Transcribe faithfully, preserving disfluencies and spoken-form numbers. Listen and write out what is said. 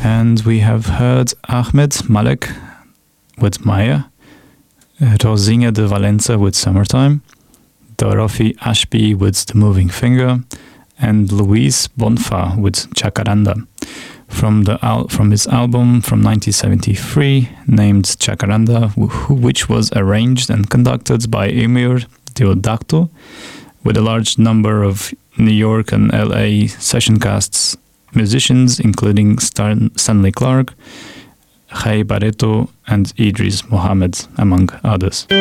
And we have heard Ahmed Malek with Maya, Rosinha de Valença with Summertime, Dorothy Ashby with The Moving Finger, and Luis Bonfa with Jacaranda, from the al- from his album from nineteen seventy-three named Jacaranda, wh- which was arranged and conducted by Emir Deodato, with a large number of New York and L A session casts musicians, including Stan- Stanley Clarke, Jay Barreto, and Idris Muhammad, among others.